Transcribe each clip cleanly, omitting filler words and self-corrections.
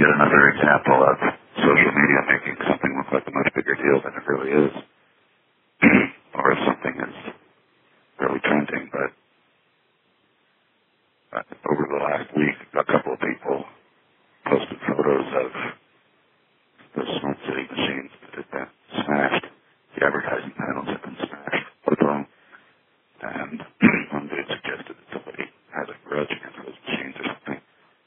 yet another example of social media making something look like a much bigger deal than it really is. Or if something is really trending. But over the last week, a couple of people posted photos of the Smart City machines that had been smashed. The advertising panels had been smashed with them. And one dude suggested that somebody has a grudge against those machines or something.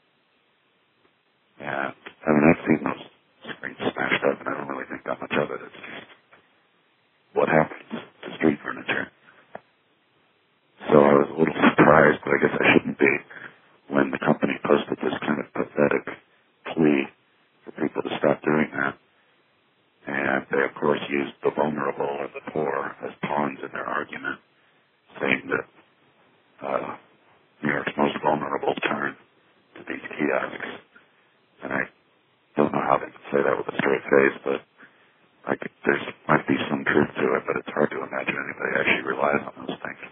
And, I mean, I've seen those screens smashed up, and I don't really think that much of it. It's just what happens to street furniture. So I was a little surprised, but I guess I shouldn't be, when the company posted this kind of pathetic plea for people to stop doing that. And they, of course, used the vulnerable or the poor as pawns in their argument, saying that New York's most vulnerable turn to these kiosks. And I don't know how they can say that with a straight face, but there might be some truth to it, but it's hard to imagine anybody actually relies on those things.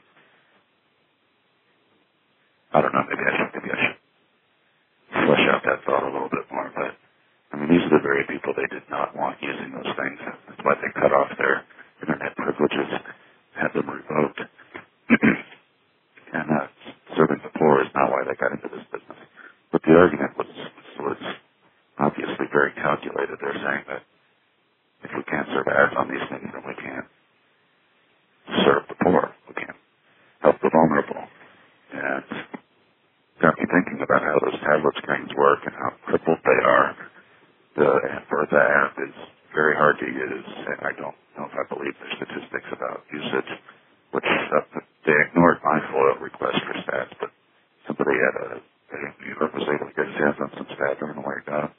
I don't know, maybe I should flesh out that thought a little bit more, but I mean, these are the very people they did not want using those things. That's why they cut off their internet privileges, had them revoked. And serving the poor is not why they got into this business. But the argument was obviously very calculated. They're saying that if we can't serve ads on these things, then we can't serve the poor. We can't help the vulnerable. And got me thinking about how those tablet screens work and how crippled they are. The Bertha app is very hard to use, and I don't know if I believe their statistics about usage, which they ignored my FOIL request for stats, but somebody at New York was able to get his hands on some stats. I don't know where it got.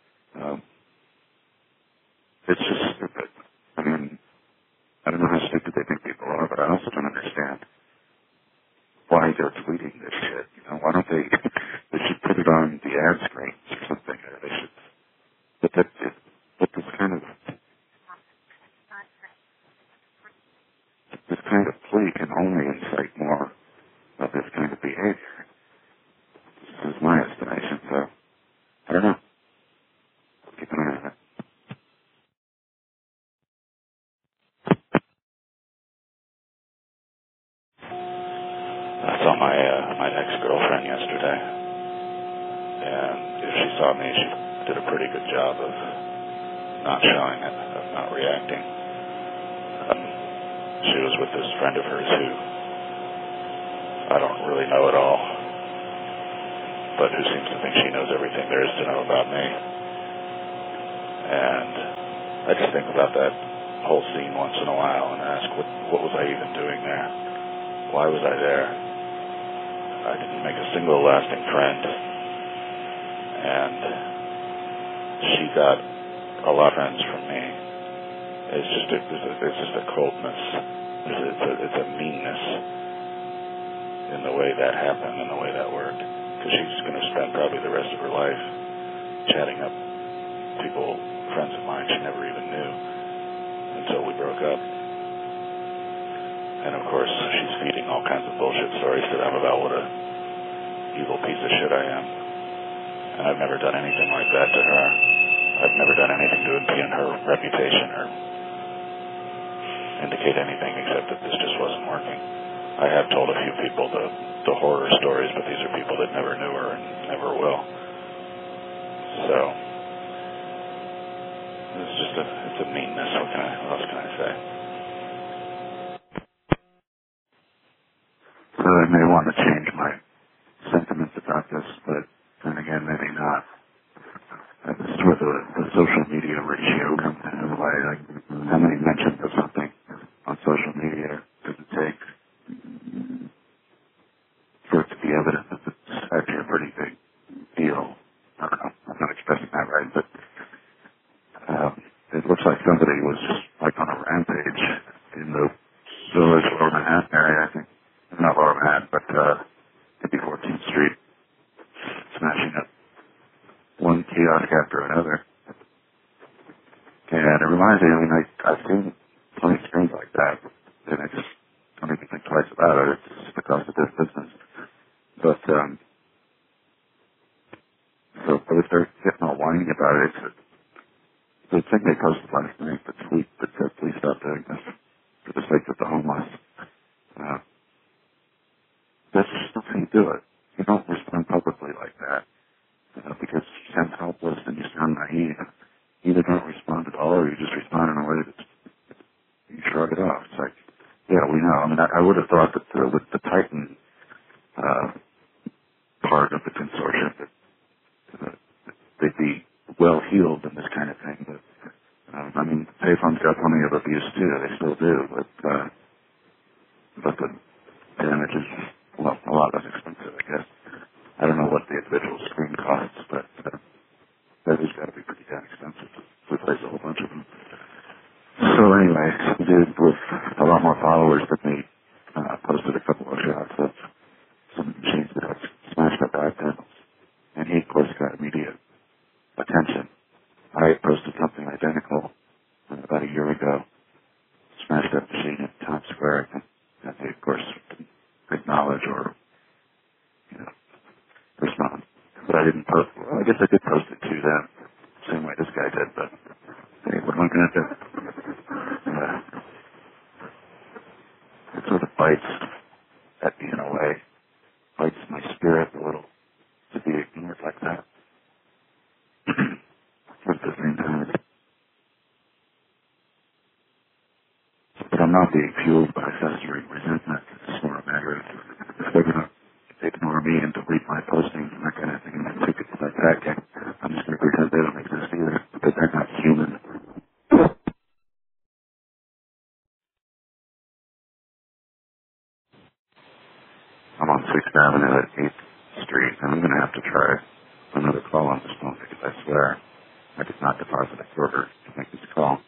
It's just stupid. I mean, I don't know how stupid they think people are, but I also don't understand why they're tweeting this shit. You know, why don't they should put it on the ad screens or something. They should, but this kind of plea can only incite more of this kind of behavior. This is my estimation, so I don't know. Keep an eye on it. I saw my ex-girlfriend yesterday, and if she saw me, she did a pretty good job of not showing it, of not reacting. She was with this friend of hers who I don't really know at all, but who seems to think she knows everything there is to know about me. And I just think about that whole scene once in a while and ask, what was I even doing there? Why was I there? I didn't make a single lasting friend, and she got a lot of friends from me. It's just a coldness. It's a meanness in the way that happened and the way that worked. Because she's going to spend probably the rest of her life chatting up people, friends of mine she never even knew until we broke up. And of course, she's feeding all kinds of bullshit stories to them about what a evil piece of shit I am. And I've never done anything like that to her. I've never done anything to impugn her reputation or indicate anything except that this just wasn't working. I have told a few people the horror stories, but these are people that never knew her and never will. So it's a meanness. What else can I say? So I may want to change my sentiments about this, but then again, maybe not. This is where the social media ratio comes into play. Like, how many mentions of something on social media does it take for it to be evident that it's actually a pretty big deal? I don't know. I'm not expressing that right, but it looks like somebody was just like on a rampage in the village of Lower Manhattan area, I think. Not Lower Manhattan, but 14th Street, smashing up one kiosk after another. And it reminds me, I mean, I've seen plenty of screens like that, and I just don't even think twice about it. It's just the cost of this business. But So I would start getting all whiny about it. The thing they posted last night, the tweet that said, please stop doing this for the sake of the homeless. Uh, that's just not how you do it. You don't respond publicly like that because you sound helpless and you sound naive. You either don't respond at all or you just respond in a way that you shrug it off. It's like, yeah, we know. I mean, I would have thought that with the Titan part of the consortium, that they'd be well-heeled in this kind of thing. But, I mean, payphone's got plenty of abuse, too. They still do. But the damage is, well, a lot less expensive, I guess. I don't know what the individual screen costs, but that has got to be pretty damn expensive to replace a whole bunch of them. So anyway, some dude with a lot more followers than me posted a couple of shots of some machines that had smashed up back panels. And he, of course, got immediate attention. I had posted something identical about a year ago, smashed up machine in Times Square, and they, of course, didn't acknowledge or, respond. But I didn't post, well, I guess I did post it to them, same way this guy did, but hey, what am I going to do? It sort of bites at me in a way, bites my spirit a little to be ignored like that. But at the same time, but I'm not being fueled by festering resentment. It's more a matter of if they're going to ignore me and delete my postings and that kind of thing and then take it to my back, I'm just going to pretend they don't exist either, because they're not human. I'm on 6th Avenue at 8th Street, and I'm going to have to try another call on this phone because I swear I did not deposit a quarter to make this call.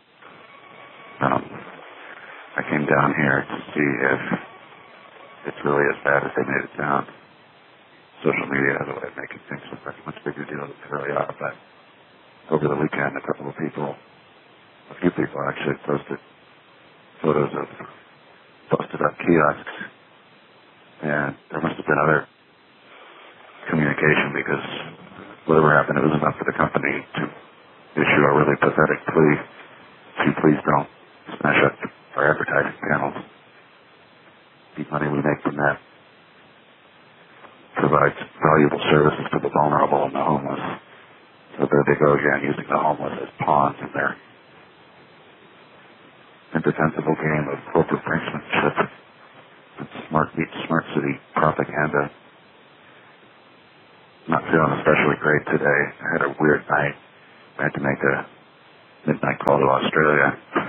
I came down here to see if it's really as bad as they made it sound. Social media has a way of making things look like a much bigger deal than they really are, but over the weekend a few people actually posted photos of busted up kiosks, and there must have been other communication because whatever happened, it was enough for the company to issue a really pathetic plea to please don't smash up our advertising panels. The money we make from that provides valuable services to the vulnerable and the homeless. So there they go again, using the homeless as pawns in their indefensible game of corporate brinksmanship and smart city propaganda. Not feeling especially great today. I had a weird night. I had to make a midnight call to Australia.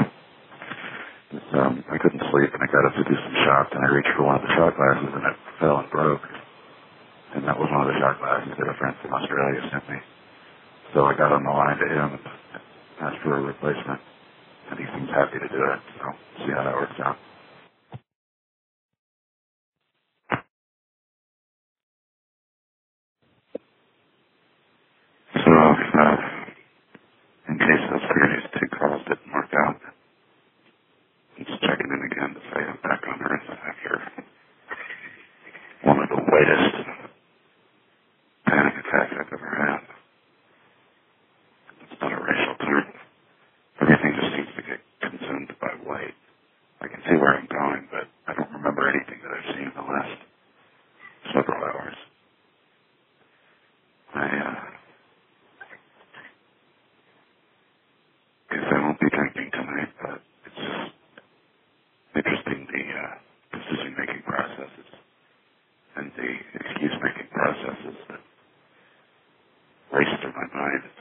I couldn't sleep, and I got up to do some shots, and I reached for one of the shot glasses, and it fell and broke. And that was one of the shot glasses that a friend from Australia sent me. So I got on the line to him and asked for a replacement, and he seems happy to do it. So see how that works out. So in case those previous two calls didn't work out, I'm just checking in again to say I'm back on Earth after one of the latest panic attacks I've ever had. It's not a racial term. Everything just seems to get consumed by white. I can see where I'm going, but I don't remember anything that I've seen in the last several hours. I guess I won't be drinking tonight, but it's just interesting the decision-making processes and the excuse-making processes that race through my mind.